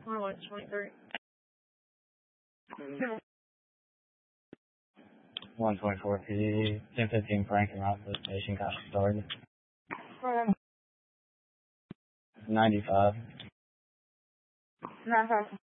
123. 124 PD, 1015 Franklin Route, the station got started. 95. 95.